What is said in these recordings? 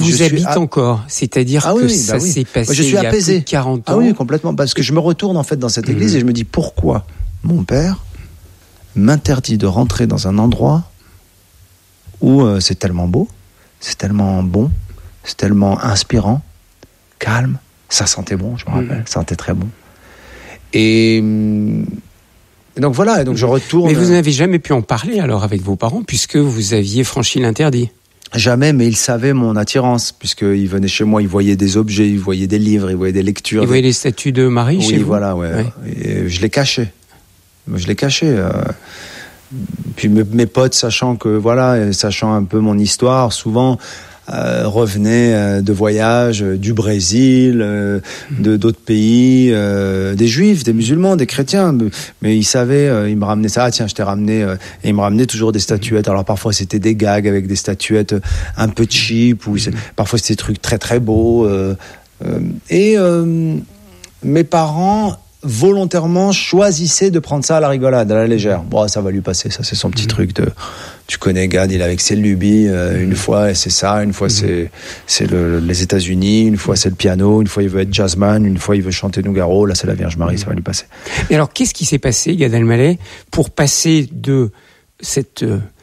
vous habite encore, c'est-à-dire que ça s'est passé je suis il y a apaisé. plus de 40 ans. Ah oui, complètement, parce que je me retourne en fait dans cette église et je me dis pourquoi mon père m'interdit de rentrer dans un endroit où c'est tellement beau, c'est tellement bon, c'est tellement inspirant, calme, ça sentait bon, je me rappelle, ça sentait très bon. Et donc voilà, et donc je retourne. Mais vous n'avez jamais pu en parler alors avec vos parents, puisque vous aviez franchi l'interdit? Jamais, mais ils savaient mon attirance, puisqu'ils venaient chez moi, ils voyaient des objets, ils voyaient des livres, ils voyaient des lectures. Ils voyaient les statues de Marie chez vous? Oui, voilà, ouais. Et je les cachais. Puis mes potes, sachant un peu mon histoire, souvent revenaient de voyages du Brésil, d'autres pays, des juifs, des musulmans, des chrétiens, mais ils savaient, ils me ramenaient ça, tiens, je t'ai ramené, et ils me ramenaient toujours des statuettes. Alors parfois c'était des gags avec des statuettes un peu cheap, ou parfois c'était des trucs très très beaux, et mes parents volontairement choisissait de prendre ça à la rigolade, à la légère. Bon, ça va lui passer, ça c'est son petit truc de... Tu connais Gad, il est avec ses lubies, une fois c'est ça, une fois c'est les États-Unis, une fois c'est le piano, une fois il veut être jazzman, une fois il veut chanter Nougaro, là c'est la Vierge Marie, ça va lui passer. Et alors qu'est-ce qui s'est passé, Gad Elmaleh, pour passer de cette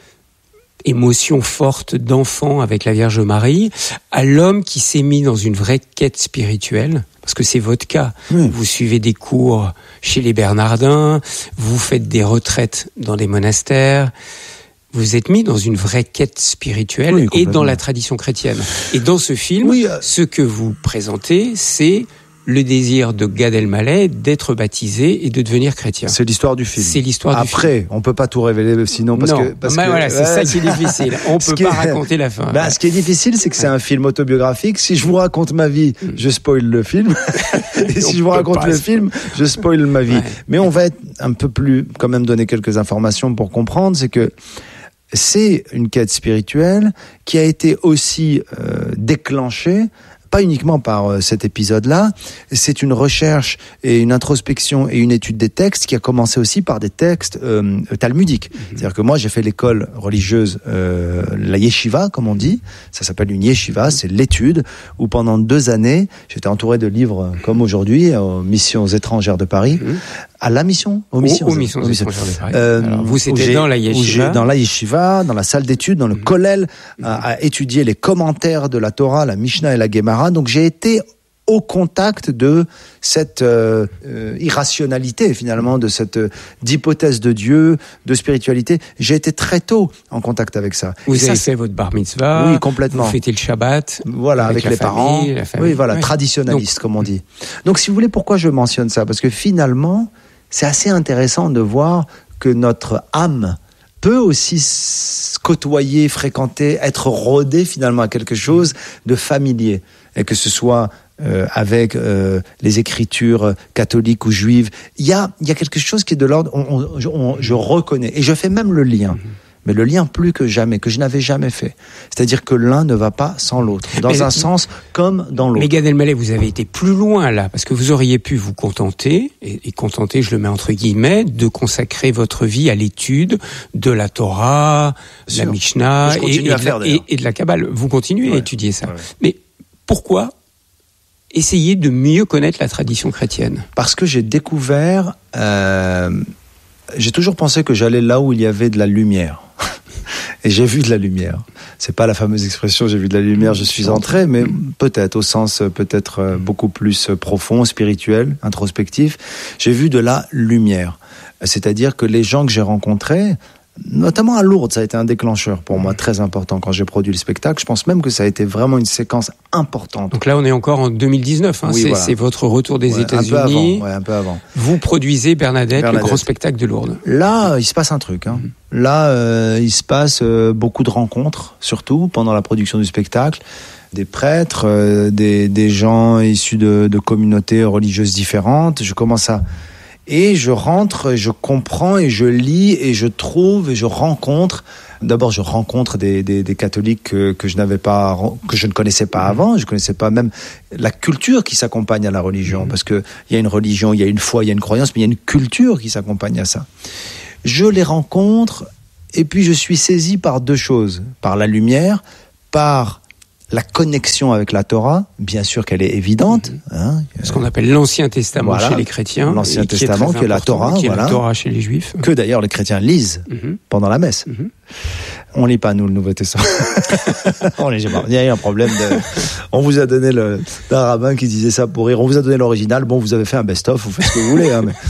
émotion forte d'enfant avec la Vierge Marie à l'homme qui s'est mis dans une vraie quête spirituelle? Parce que c'est votre cas. Vous suivez des cours chez les Bernardins, vous faites des retraites dans des monastères, vous êtes mis dans une vraie quête spirituelle et dans la tradition chrétienne. Et dans ce film, ce que vous présentez, c'est le désir de Gad Elmaleh d'être baptisé et de devenir chrétien. C'est l'histoire du film. C'est l'histoire du film. Après, on peut pas tout révéler sinon parce que voilà, c'est ça qui est difficile. On peut pas raconter la fin. Ce qui est difficile, c'est que c'est un film autobiographique. Si je vous raconte ma vie, je spoil le film. Et si je vous raconte le film, je spoil ma vie. Mais on va être un peu plus, quand même donner quelques informations pour comprendre, c'est que c'est une quête spirituelle qui a été aussi déclenchée pas uniquement par cet épisode-là, c'est une recherche et une introspection et une étude des textes qui a commencé aussi par des textes talmudiques. C'est-à-dire que moi, j'ai fait l'école religieuse, la yeshiva, comme on dit. Ça s'appelle une yeshiva, c'est l'étude, où pendant 2 années, j'étais entouré de livres comme aujourd'hui, aux missions étrangères de Paris, à la mission, aux missions étrangères de Paris. Alors, vous, c'était dans la yeshiva? Dans la yeshiva, dans la salle d'études, dans le kollel, à étudier les commentaires de la Torah, la Mishnah et la Gemara. Donc j'ai été au contact de cette irrationalité finalement, de cette d'hypothèse de Dieu, de spiritualité. J'ai été très tôt en contact avec ça. Vous avez fait votre bar mitzvah. Oui, complètement. Vous fêtez le Shabbat. Voilà, avec les parents. La famille. Oui, voilà, traditionnaliste, comme on dit. Donc si vous voulez, pourquoi je mentionne ça? Parce que finalement, c'est assez intéressant de voir que notre âme peut aussi côtoyer, fréquenter, être rodée finalement à quelque chose de familier. Et que ce soit avec les écritures catholiques ou juives, il y a quelque chose qui est de l'ordre, je reconnais, et je fais même le lien. Mais le lien plus que jamais, que je n'avais jamais fait. C'est-à-dire que l'un ne va pas sans l'autre, dans un sens comme dans l'autre. Mais Gad Elmaleh, vous avez été plus loin là, parce que vous auriez pu vous contenter, et contenter, je le mets entre guillemets, de consacrer votre vie à l'étude de la Torah, de la Mishnah et de la Kabbale. Vous continuez à étudier ça. Ouais. Mais pourquoi essayer de mieux connaître la tradition chrétienne? Parce que j'ai découvert... j'ai toujours pensé que j'allais là où il y avait de la lumière. Et j'ai vu de la lumière. C'est pas la fameuse expression « j'ai vu de la lumière, je suis entré », mais peut-être, au sens peut-être beaucoup plus profond, spirituel, introspectif. J'ai vu de la lumière. C'est-à-dire que les gens que j'ai rencontrés, notamment à Lourdes, ça a été un déclencheur pour moi très important quand j'ai produit le spectacle. Je pense même que ça a été vraiment une séquence importante. Donc là, on est encore en 2019. Oui, voilà. C'est votre retour des États-Unis. Un peu avant. Vous produisez Bernadette, le grand spectacle de Lourdes. Là, il se passe un truc. Là, il se passe beaucoup de rencontres, surtout pendant la production du spectacle. Des prêtres, des gens issus de communautés religieuses différentes. Je commence à... Et je rentre, je comprends et je lis et je trouve et je rencontre. D'abord, je rencontre des catholiques que je ne connaissais pas avant. Je connaissais pas même la culture qui s'accompagne à la religion, parce que il y a une religion, il y a une foi, il y a une croyance, mais il y a une culture qui s'accompagne à ça. Je les rencontre et puis je suis saisi par 2 choses, par la lumière, par la connexion avec la Torah, bien sûr qu'elle est évidente. Ce qu'on appelle l'Ancien Testament chez les chrétiens. L'Ancien Testament, qui est la Torah. Qui est la Torah chez les Juifs. Que d'ailleurs les chrétiens lisent pendant la messe. On lit pas, nous, le Nouveau Testament. Il y a eu un problème on vous a donné d'un rabbin qui disait ça pour rire. On vous a donné l'original. Bon, vous avez fait un best-of, vous faites ce que vous voulez.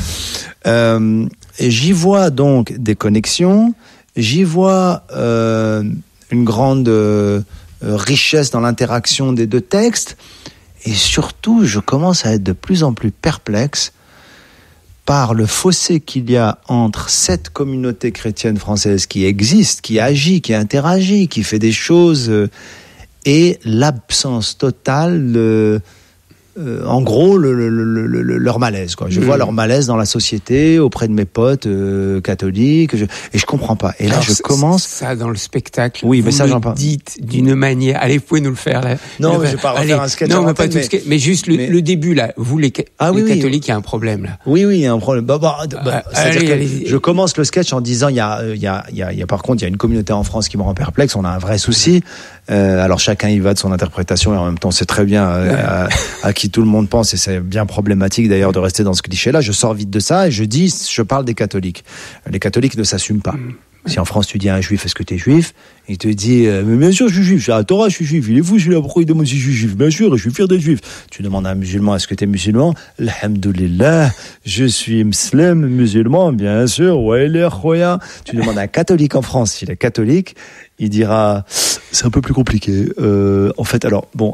Et j'y vois donc des connexions. J'y vois une grande richesse dans l'interaction des deux textes. Et surtout, je commence à être de plus en plus perplexe par le fossé qu'il y a entre cette communauté chrétienne française qui existe, qui agit, qui interagit, qui fait des choses, et l'absence totale en gros, leur malaise, quoi. Je vois leur malaise dans la société, auprès de mes potes catholiques, et je comprends pas. Et là, je commence... Ça, dans le spectacle, oui, mais ça, j'en parle. Dites d'une manière... Allez, vous pouvez nous le faire, là. Non, mais je vais pas refaire un sketch. Non, mais pas tout sketch. Mais juste le début, là. Vous, les catholiques, il y a un problème, là. Oui, il y a un problème. C'est-à-dire que je commence le sketch en disant, par contre, il y a une communauté en France qui me rend perplexe, on a un vrai souci. Alors, chacun y va de son interprétation, et en même temps, c'est très bien à qui tout le monde pense, et c'est bien problématique d'ailleurs de rester dans ce cliché-là. Je sors vite de ça et je parle des catholiques. Les catholiques ne s'assument pas. Si en France tu dis à un juif, est-ce que tu es juif? Il te dit, mais bien sûr je suis juif, j'ai la Torah, je suis juif. Il est fou celui-là, pourquoi il demande si je suis juif? Bien sûr, je suis fier d'être juif. Tu demandes à un musulman, est-ce que tu es musulman? Alhamdoulilah, je suis musulman, bien sûr. Ouais, tu demandes à un catholique en France, s'il est catholique, il dira, c'est un peu plus compliqué. En fait,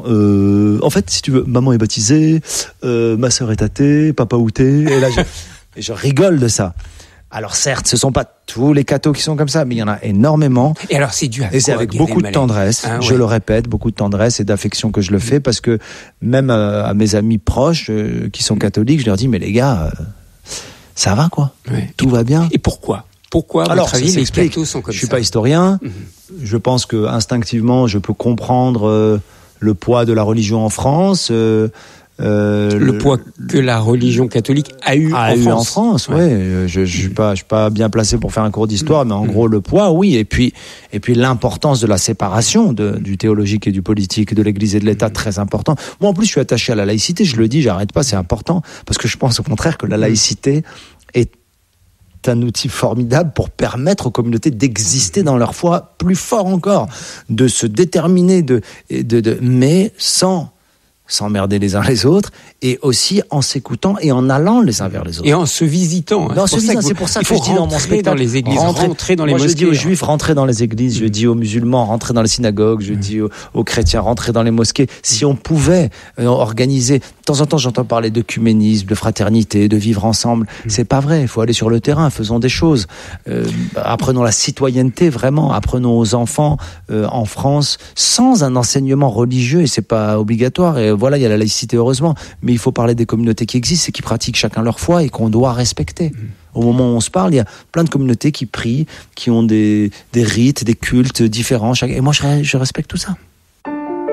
si tu veux, maman est baptisée, ma sœur est athée, papa outé, et là, je rigole de ça. Alors certes, ce sont pas tous les cathos qui sont comme ça, mais il y en a énormément. Et alors c'est dû à quoi? Et c'est avec beaucoup de tendresse, je le répète, beaucoup de tendresse et d'affection que je le fais, parce que même à mes amis proches qui sont catholiques, je leur dis, mais les gars, ça va quoi, tout va bien. Et pourquoi à votre avis, les cathos sont comme ça? Je suis pas historien, je pense que instinctivement, je peux comprendre le poids de la religion en France, le poids que la religion catholique a eu en France. Ouais. Je suis pas bien placé pour faire un cours d'histoire, mais en gros le poids, oui. Et puis l'importance de la séparation du théologique et du politique, de l'Église et de l'État, très important. Moi en plus je suis attaché à la laïcité, je le dis, j'arrête pas, c'est important, parce que je pense au contraire que la laïcité est un outil formidable pour permettre aux communautés d'exister dans leur foi plus fort encore, de se déterminer, mais sans s'emmerder les uns les autres, et aussi en s'écoutant et en allant les uns vers les autres. Et en se visitant. C'est pour ça que je dis dans mon spectacle, dans les églises, rentrer dans les mosquées. Je dis aux juifs, rentrez dans les églises, je dis aux musulmans, rentrez dans les synagogues, je dis aux chrétiens, rentrez dans les mosquées. Si on pouvait organiser, de temps en temps j'entends parler d'œcuménisme, de fraternité, de vivre ensemble, c'est pas vrai, il faut aller sur le terrain, faisons des choses. Apprenons la citoyenneté, vraiment, apprenons aux enfants en France, sans un enseignement religieux, et c'est pas obligatoire, et voilà, il y a la laïcité heureusement, mais il faut parler des communautés qui existent et qui pratiquent chacun leur foi et qu'on doit respecter. Au moment où on se parle, il y a plein de communautés qui prient, qui ont des rites, des cultes différents, et moi je respecte tout ça.